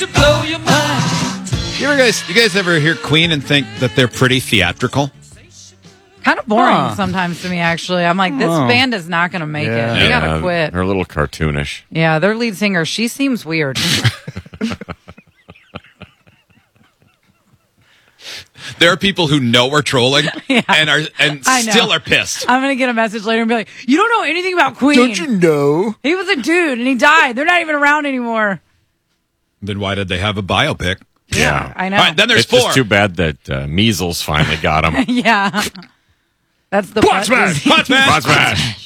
You guys ever hear Queen and think that they're pretty theatrical? Kind of boring sometimes to me, actually. I'm like, this band is not going to make it. They got to quit. They're a little cartoonish. Yeah, their lead singer, she seems weird. There are people who know we're trolling and still are pissed. I'm going to get a message later and be like, you don't know anything about Queen. Don't you know? He was a dude and he died. They're not even around anymore. Then why did they have a biopic? Yeah. I know. All right, then there's it's 4. Just too bad that measles finally got him. Yeah. That's the Pot smash! Pot smash! Pot smash!